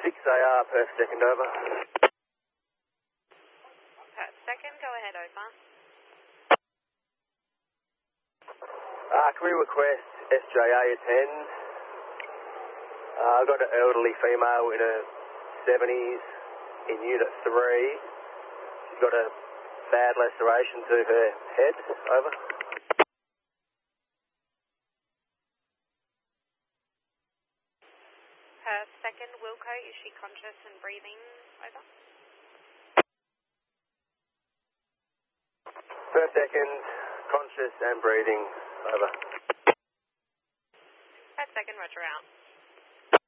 6AR per second, over. Per second, go ahead, over. Can we request SJA attend? I've got an elderly female in her 70s in Unit 3. She's got a bad laceration to her head, over. Per second, Wilco, is she conscious and breathing, over? Per second, conscious and breathing, over. Per second, roger out.